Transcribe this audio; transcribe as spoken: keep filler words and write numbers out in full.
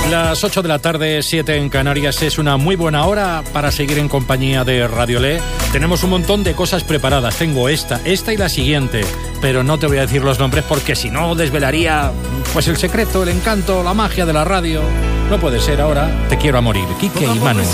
Las ocho de la tarde, siete en Canarias, es una muy buena hora para seguir en compañía de Radiolé. Tenemos un montón de cosas preparadas. Tengo esta, esta y la siguiente, pero no te voy a decir los nombres porque si no desvelaría pues el secreto, el encanto, la magia de la radio. No puede ser ahora. Te quiero a morir. Quique y Manu.